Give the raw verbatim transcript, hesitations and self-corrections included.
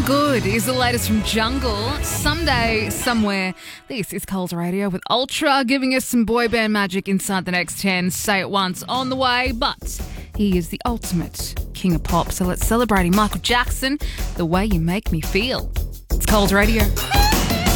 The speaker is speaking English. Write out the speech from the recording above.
Good is the latest from Jungle. Someday, somewhere. This is Coles Radio with Ultra giving us some boy band magic inside the next ten. Say it once on the way, but he is the ultimate king of pop. So let's celebrate him. Michael Jackson, The Way You Make Me Feel. It's Coles Radio.